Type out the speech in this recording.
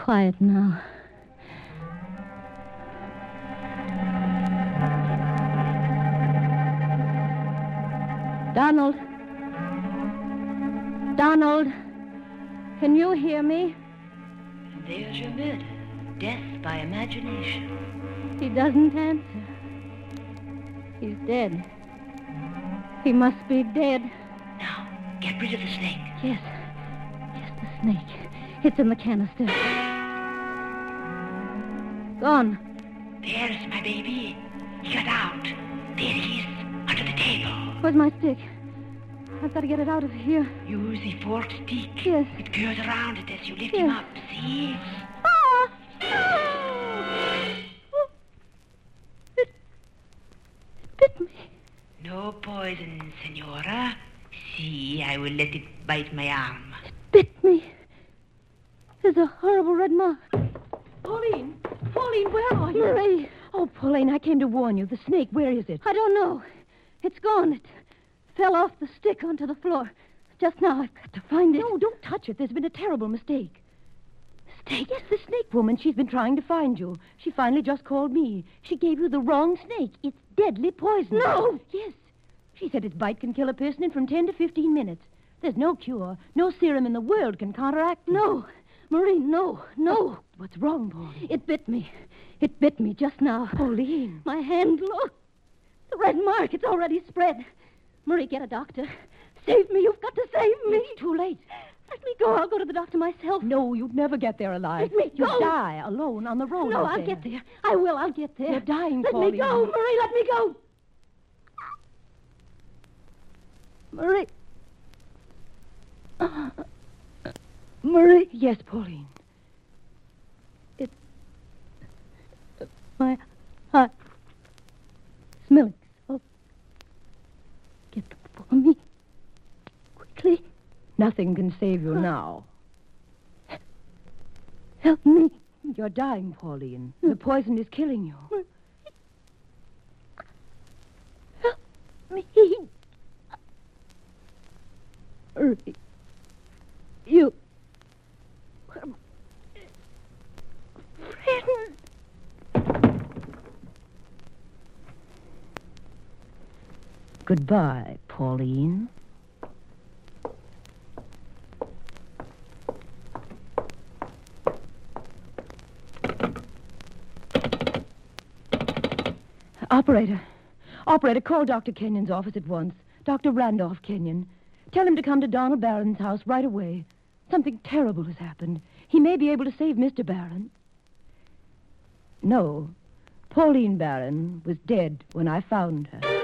quiet now. Donald. Donald. Can you hear me? And there's your murder. Death by imagination. He doesn't answer. He's dead. He must be dead. Now, get rid of the snake. Yes. Yes, the snake. It's in the canister. Gone. There's my baby. He got out. There he is, under the table. Where's my stick? I've got to get it out of here. Use the forked stick. Yes. It curls around it as you lift Yes. him up. See? Ah! Oh. It bit me. No poison, Senora. See, I will let it bite my arm. It bit me. There's a horrible red mark. Pauline! Pauline, where are you? Marie. Oh, Pauline, I came to warn you. The snake, where is it? I don't know. It's gone. It fell off the stick onto the floor. Just now, I've got to find it. No, don't touch it. There's been a terrible mistake. Mistake? Yes, the snake woman. She's been trying to find you. She finally just called me. She gave you the wrong snake. It's deadly poisonous. No! Yes. She said its bite can kill a person in from 10 to 15 minutes. There's no cure. No serum in the world can counteract it. No. Marie, no. No. What's wrong, Pauline? It bit me. It bit me just now. Pauline. My hand, look. The red mark, it's already spread. Marie, get a doctor. Save me. You've got to save me. It's too late. Let me go. I'll go to the doctor myself. No, you'd never get there alive. Let me go. You'd die alone on the road. No, out I'll there. get there. I will. I'll get there. You're dying, Let Pauline. me go, Marie. Let me go. Marie. Marie. Yes, Pauline. My heart. Smelling salt. Get for me. Quickly. Nothing can save you now. Help me. You're dying, Pauline. The poison is killing you. Help me. Marie. You. were my friend. Goodbye, Pauline. Operator, call Dr. Kenyon's office at once. Dr. Randolph Kenyon. Tell him to come to Donald Barron's house right away. Something terrible has happened. He may be able to save Mr. Barron. No, Pauline Barron was dead when I found her.